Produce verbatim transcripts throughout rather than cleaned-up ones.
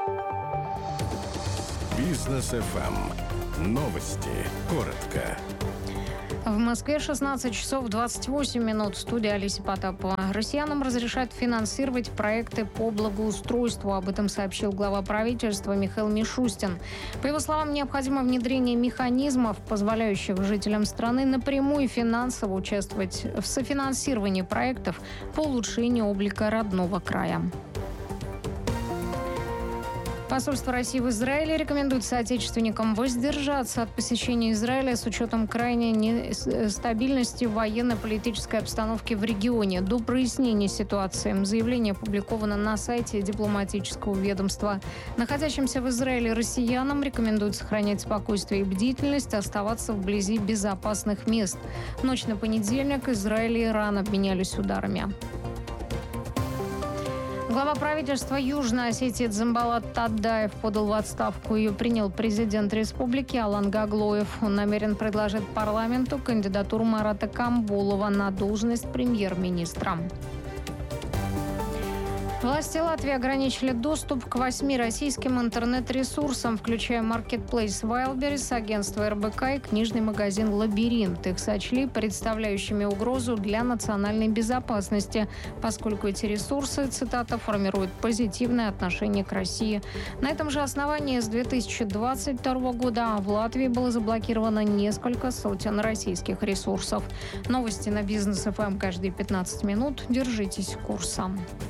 Бизнес эф эм. Новости. Коротко. В Москве шестнадцать часов двадцать восемь минут. Студия Олеся Потапова. Россиянам разрешают финансировать проекты по благоустройству. Об этом сообщил глава правительства Михаил Мишустин. По его словам, необходимо внедрение механизмов, позволяющих жителям страны напрямую финансово участвовать в софинансировании проектов по улучшению облика родного края. Посольство России в Израиле рекомендует соотечественникам воздержаться от посещения Израиля с учетом крайней нестабильности военно-политической обстановки в регионе до прояснения ситуации. Заявление опубликовано на сайте дипломатического ведомства. Находящимся в Израиле россиянам рекомендуют сохранять спокойствие и бдительность, оставаться вблизи безопасных мест. В ночь на понедельник Израиль и Иран обменялись ударами. Глава правительства Южной Осетии Дзамбалат Тадаев подал в отставку. Ее принял президент республики Алан Гаглоев. Он намерен предложить парламенту кандидатуру Марата Камбулова на должность премьер-министра. Власти Латвии ограничили доступ к восьми российским интернет-ресурсам, включая маркетплейс Wildberries, агентство эр бэ ка и книжный магазин «Лабиринт». Их сочли представляющими угрозу для национальной безопасности, поскольку эти ресурсы, цитата, формируют позитивное отношение к России. На этом же основании с две тысячи двадцать второго года в Латвии было заблокировано несколько сотен российских ресурсов. Новости на Бизнес эф эм каждые пятнадцать минут. Держитесь курса.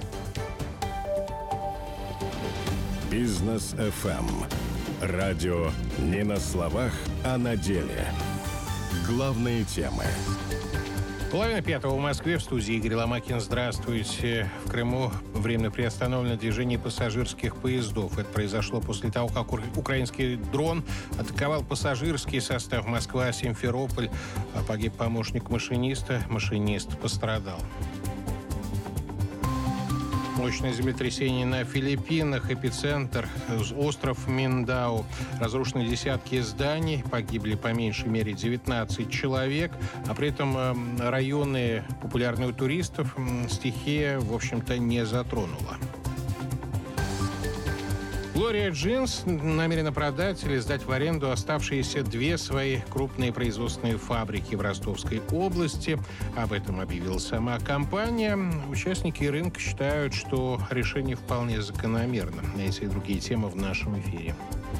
Бизнес эф эм. Радио не на словах, а на деле. Главные темы. Половина пятого в Москве. В студии Игорь Ломакин. Здравствуйте. В Крыму временно приостановлено движение пассажирских поездов. Это произошло после того, как украинский дрон атаковал пассажирский состав Москва-Симферополь. Погиб помощник машиниста. Машинист пострадал. Мощное землетрясение на Филиппинах, эпицентр, остров Миндао. Разрушены десятки зданий, погибли по меньшей мере девятнадцать человек, а при этом районы, популярные у туристов, стихия, в общем-то, не затронула. Gloria Jeans намерена продать или сдать в аренду оставшиеся две свои крупные производственные фабрики в Ростовской области. Об этом объявила сама компания. Участники рынка считают, что решение вполне закономерно. Эти и другие темы в нашем эфире.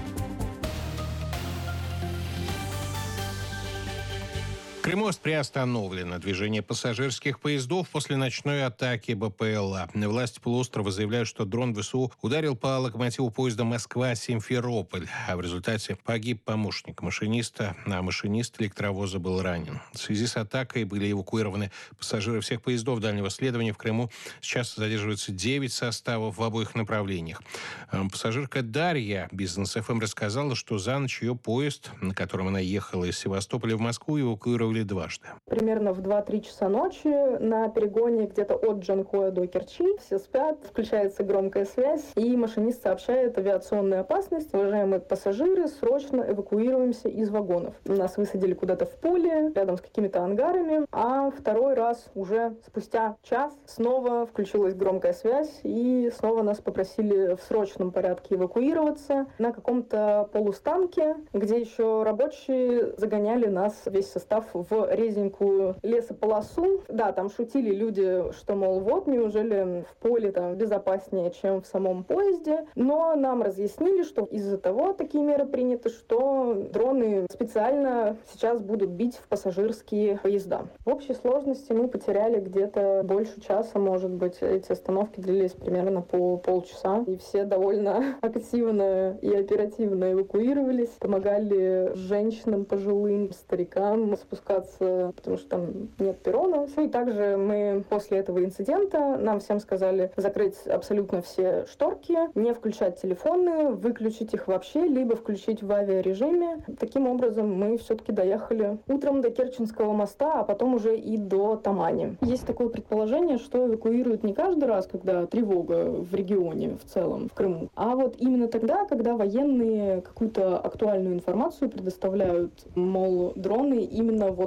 В Крыму приостановлено движение пассажирских поездов после ночной атаки бэ пэ эл а. Власти полуострова заявляют, что дрон вэ эс у ударил по локомотиву поезда Москва-Симферополь, а в результате погиб помощник машиниста, а машинист электровоза был ранен. В связи с атакой были эвакуированы пассажиры всех поездов дальнего следования. В Крыму сейчас задерживаются девять составов в обоих направлениях. Пассажирка Дарья Бизнес эф эм рассказала, что за ночь ее поезд, на котором она ехала из Севастополя в Москву, эвакуировали дважды. Примерно в два-три часа ночи на перегоне где-то от Джанкоя до Керчи все спят, включается громкая связь, и машинист сообщает: авиационная опасность, уважаемые пассажиры, срочно эвакуируемся из вагонов. Нас высадили куда-то в поле, рядом с какими-то ангарами, а второй раз уже спустя час снова включилась громкая связь, и снова нас попросили в срочном порядке эвакуироваться на каком-то полустанке, где еще рабочие загоняли нас, весь состав, в резенькую лесополосу. Да, там шутили люди, что, мол, вот, неужели в поле там безопаснее, чем в самом поезде. Но нам разъяснили, что из-за того такие меры приняты, что дроны специально сейчас будут бить в пассажирские поезда. В общей сложности мы потеряли где-то больше часа, может быть. Эти остановки длились примерно по полчаса. И все довольно активно и оперативно эвакуировались. Помогали женщинам, пожилым, старикам спускаться, потому что там нет перрона. И также мы после этого инцидента нам всем сказали закрыть абсолютно все шторки, не включать телефоны, выключить их вообще, либо включить в авиарежиме. Таким образом мы все-таки доехали утром до Керченского моста, а потом уже и до Тамани. Есть такое предположение, что эвакуируют не каждый раз, когда тревога в регионе в целом, в Крыму, а вот именно тогда, когда военные какую-то актуальную информацию предоставляют, мол, дроны именно вот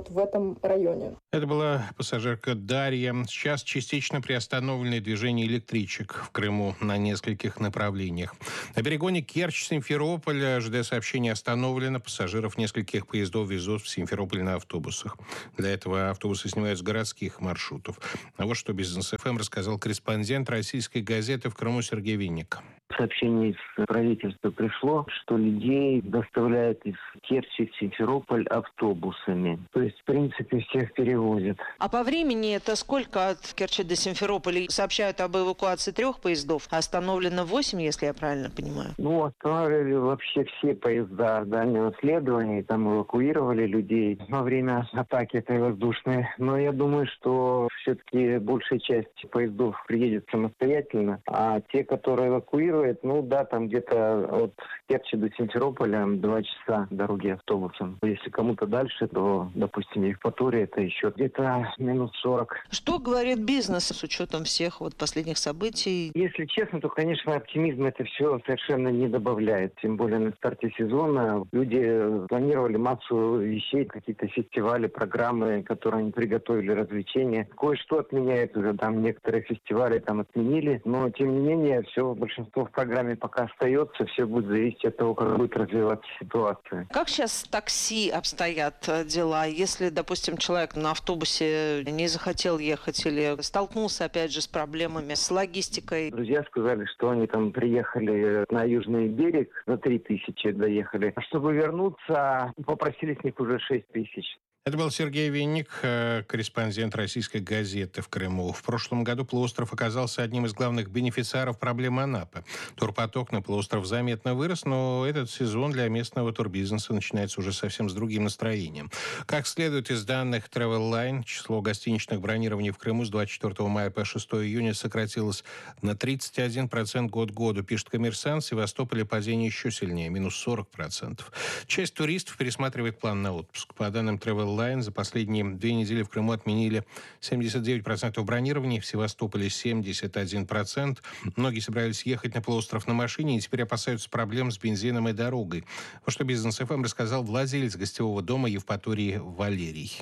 вот в этом районе. Это была пассажирка Дарья. Сейчас частично приостановленное движение электричек в Крыму на нескольких направлениях. На перегоне Керчь-Симферополь ЖД-сообщение остановлено. Пассажиров нескольких поездов везут в Симферополь на автобусах. Для этого автобусы снимают с городских маршрутов. А вот что Бизнес-эф эм рассказал корреспондент российской газеты в Крыму Сергей Винник. Сообщение из правительства пришло, что людей доставляют из Керчи в Симферополь автобусами. То есть, в принципе, всех перевозят. А по времени это сколько от Керчи до Симферополя? Сообщают об эвакуации трех поездов, а остановлено восемь, если я правильно понимаю. Ну, останавливали вообще все поезда дальнего следования, там эвакуировали людей во время атаки этой воздушной. Но я думаю, что все-таки большая часть поездов приедет самостоятельно, а те, которые эвакуируют, ну да, там где-то от Керчи до Симферополя два часа дороги автобусом. Если кому-то дальше, то, допустим, Евпатория, это еще где-то минут сорок. Что говорит бизнес с учетом всех вот последних событий? Если честно, то, конечно, оптимизм это все совершенно не добавляет. Тем более на старте сезона люди планировали массу вещей, какие-то фестивали, программы, которые они приготовили, развлечения. Кое-что отменяют уже, там некоторые фестивали там отменили, но тем не менее все большинство в программе пока остается, все будет зависеть от того, как будет развиваться ситуация. Как сейчас с такси обстоят дела? Если, допустим, человек на автобусе не захотел ехать или столкнулся, опять же, с проблемами с логистикой? Друзья сказали, что они там приехали на Южный берег, за три тысячи доехали. А чтобы вернуться, попросили с них уже шесть тысяч. Это был Сергей Винник, корреспондент российской газеты в Крыму. В прошлом году полуостров оказался одним из главных бенефициаров проблем Анапы. Турпоток на полуостров заметно вырос, но этот сезон для местного турбизнеса начинается уже совсем с другим настроением. Как следует из данных Travelline, число гостиничных бронирований в Крыму с двадцать четвёртого мая по шестого июня сократилось на тридцать один процент год к году. Пишет «Коммерсант», в Севастополе падение еще сильнее, минус сорок процентов. Часть туристов пересматривает план на отпуск. По данным Travelline, за последние две недели в Крыму отменили семьдесят девять процентов бронирований, в Севастополе семьдесят один процент. Многие собирались ехать на полуостров на машине и теперь опасаются проблем с бензином и дорогой. Вот что Бизнес-эф эм рассказал владелец гостевого дома Евпатории Валерий.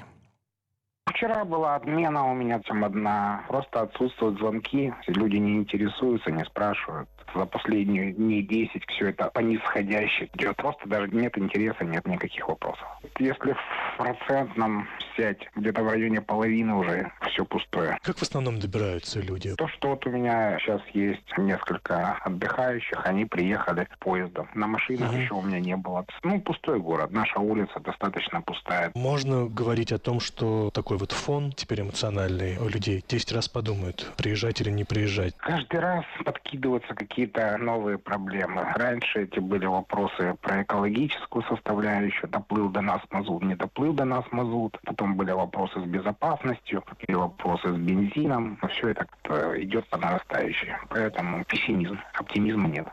Вчера была отмена у меня там одна. Просто отсутствуют звонки. Люди не интересуются, не спрашивают. За последние дней десять все это по нисходящей идет. Просто даже нет интереса, нет никаких вопросов. Если в процентном взять, где-то в районе половины уже все пустое. Как в основном добираются люди? То, что вот у меня сейчас есть несколько отдыхающих, они приехали поездом. На машинах угу. еще у меня не было. Ну, пустой город. Наша улица достаточно пустая. Можно говорить о том, что такой вот фон теперь эмоциональный у людей. Десять раз подумают, приезжать или не приезжать. Каждый раз подкидываются какие-то новые проблемы. Раньше эти были вопросы про экологическую составляющую. Доплыл до нас мазут, не доплыл до нас мазут. Потом были вопросы с безопасностью, были вопросы с бензином. Все это как-то идет по нарастающей. Поэтому пессимизм, оптимизма нет.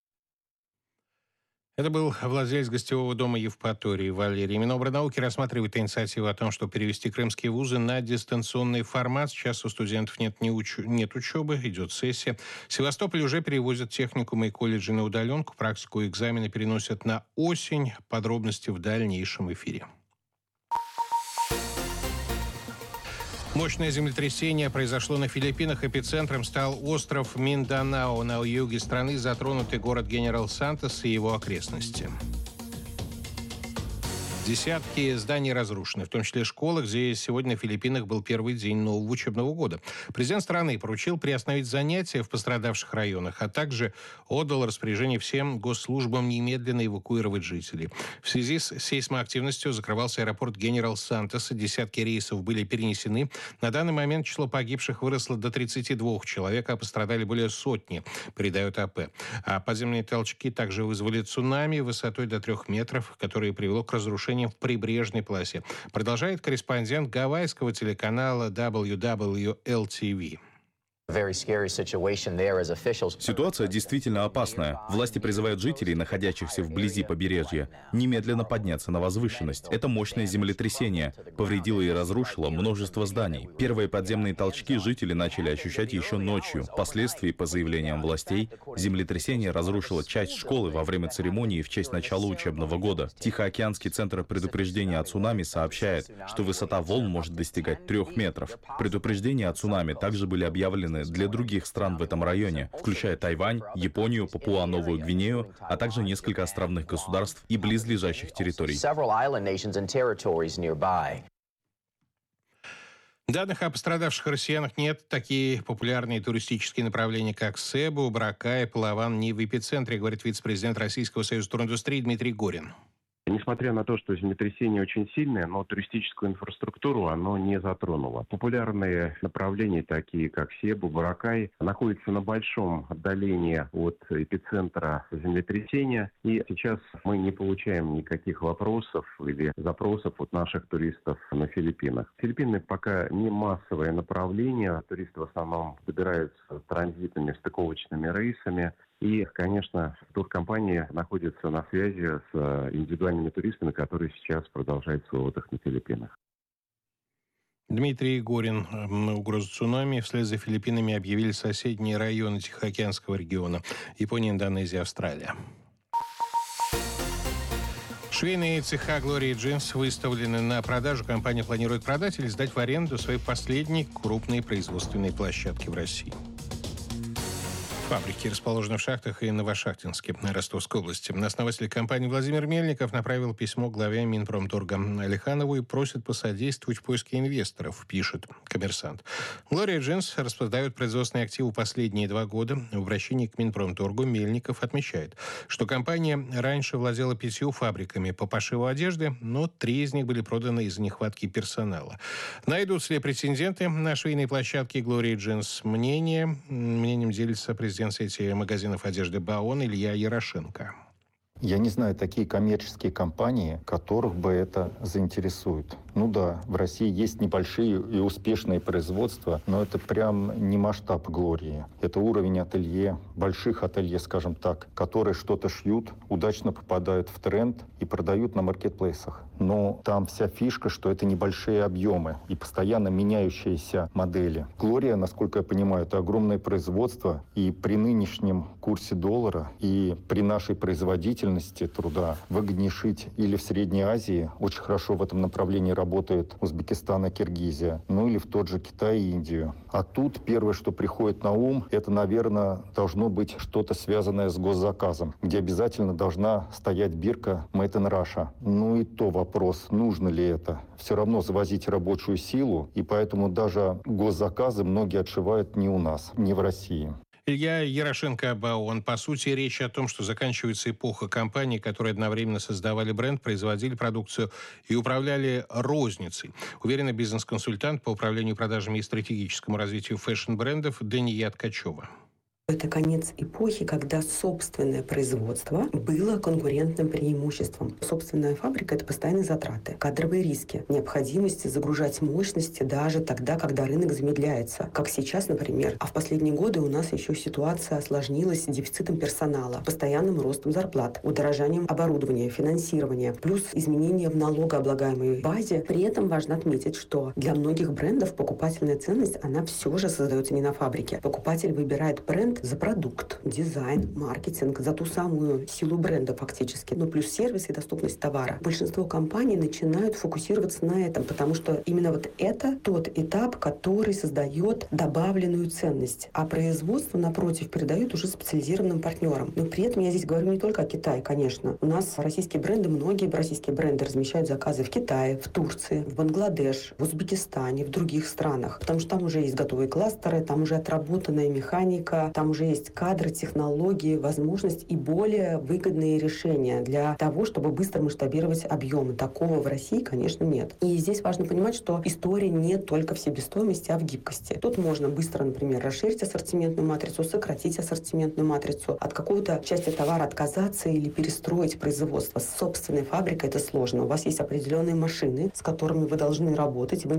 Это был владелец гостевого дома Евпатории Валерий. Минобрнауки рассматривает инициативу о том, чтобы перевести крымские вузы на дистанционный формат. Сейчас у студентов нет, не уч... нет учебы, идет сессия. В Севастополь уже перевозят техникумы и колледжи на удаленку. Практику и экзамены переносят на осень. Подробности в дальнейшем эфире. Мощное землетрясение произошло на Филиппинах. Эпицентром стал остров Минданао на юге страны, затронутый город Генерал-Сантос и его окрестности. Десятки зданий разрушены, в том числе школы, где сегодня на Филиппинах был первый день нового учебного года. Президент страны поручил приостановить занятия в пострадавших районах, а также отдал распоряжение всем госслужбам немедленно эвакуировать жителей. В связи с сейсмоактивностью закрывался аэропорт Генерал-Сантоса, десятки рейсов были перенесены. На данный момент число погибших выросло до тридцати двух человек, а пострадали более сотни, передает АП. А подземные толчки также вызвали цунами высотой до трех метров, которое привело к разрушению в прибрежной полосе. Продолжает корреспондент гавайского телеканала дабл ю дабл ю эл ти ви. Ситуация действительно опасная. Власти призывают жителей, находящихся вблизи побережья, немедленно подняться на возвышенность. Это мощное землетрясение повредило и разрушило множество зданий. Первые подземные толчки жители начали ощущать еще ночью. Впоследствии, по заявлениям властей, землетрясение разрушило часть школы во время церемонии в честь начала учебного года. Тихоокеанский центр предупреждения о цунами сообщает, что высота волн может достигать трех метров. Предупреждения о цунами также были объявлены для других стран в этом районе, включая Тайвань, Японию, Папуа-Новую Гвинею, а также несколько островных государств и близлежащих территорий. Данных о пострадавших россиянах нет. Такие популярные туристические направления, как Себу, Боракай, Палаван, не в эпицентре, говорит вице-президент Российского союза туриндустрии Дмитрий Горин. Несмотря на то, что землетрясение очень сильное, но туристическую инфраструктуру оно не затронуло. Популярные направления, такие как Себу, Боракай, находятся на большом отдалении от эпицентра землетрясения. И сейчас мы не получаем никаких вопросов или запросов от наших туристов на Филиппинах. Филиппины пока не массовое направление. Туристы в основном добираются транзитными стыковочными рейсами. И, конечно, туркомпании находятся на связи с индивидуальными туристами, которые сейчас продолжают свой отдых на Филиппинах. Дмитрий Горин. Угрозу цунами вслед за Филиппинами объявили соседние районы Тихоокеанского региона: Япония, Индонезия, Австралия. Швейные цеха Glory Jeans выставлены на продажу. Компания планирует продать или сдать в аренду свои последние крупные производственные площадки в России. Фабрики расположены в Шахтах и Новошахтинске, Ростовской области. Основатель компании Владимир Мельников направил письмо главе Минпромторга Алиханову и просит посодействовать в поиске инвесторов, пишет «Коммерсант». Glory Jeans распродает производственные активы последние два года. В обращении к Минпромторгу Мельников отмечает, что компания раньше владела пятью фабриками по пошиву одежды, но три из них были проданы из-за нехватки персонала. Найдутся ли претенденты на швейные площадки Glory Jeans? Мнение, мнением делится президент сети магазинов одежды «Баон» Илья Ярошенко. Я не знаю такие коммерческие компании, которых бы это заинтересует. Ну да, в России есть небольшие и успешные производства, но это прям не масштаб Глории. Это уровень ателье, больших ателье, скажем так, которые что-то шьют, удачно попадают в тренд и продают на маркетплейсах. Но там вся фишка, что это небольшие объемы и постоянно меняющиеся модели. Глория, насколько я понимаю, это огромное производство, и при нынешнем курсе доллара и при нашей производительности труда выгоднее шить или в Средней Азии, очень хорошо в этом направлении работает Узбекистан и Киргизия, ну или в тот же Китай и Индию. А тут первое, что приходит на ум, это, наверное, должно быть что-то связанное с госзаказом, где обязательно должна стоять бирка «Made in Russia». Ну и то вопрос, нужно ли это. Все равно завозить рабочую силу, и поэтому даже госзаказы многие отшивают не у нас, не в России. Илья Ярошенко, «Баон». По сути, речь о том, что заканчивается эпоха компаний, которые одновременно создавали бренд, производили продукцию и управляли розницей. Уверена бизнес-консультант по управлению продажами и стратегическому развитию фэшн-брендов Дания Ткачева. Это конец эпохи, когда собственное производство было конкурентным преимуществом. Собственная фабрика — это постоянные затраты, кадровые риски, необходимость загружать мощности даже тогда, когда рынок замедляется. Как сейчас, например. А в последние годы у нас еще ситуация осложнилась дефицитом персонала, постоянным ростом зарплат, удорожанием оборудования, финансирования, плюс изменения в налогооблагаемой базе. При этом важно отметить, что для многих брендов покупательная ценность, она все же создается не на фабрике. Покупатель выбирает бренд за продукт, дизайн, маркетинг, за ту самую силу бренда фактически. Ну, плюс сервис и доступность товара. Большинство компаний начинают фокусироваться на этом, потому что именно вот это тот этап, который создает добавленную ценность. А производство, напротив, передают уже специализированным партнерам. Но при этом я здесь говорю не только о Китае, конечно. У нас российские бренды, многие российские бренды размещают заказы в Китае, в Турции, в Бангладеш, в Узбекистане, в других странах. Потому что там уже есть готовые кластеры, там уже отработанная механика, там уже есть кадры, технологии, возможность и более выгодные решения для того, чтобы быстро масштабировать объемы. Такого в России, конечно, нет. И здесь важно понимать, что история не только в себестоимости, а в гибкости. Тут можно быстро, например, расширить ассортиментную матрицу, сократить ассортиментную матрицу, от какого-то части товара отказаться или перестроить производство. С собственной фабрикой это сложно. У вас есть определенные машины, с которыми вы должны работать. Вы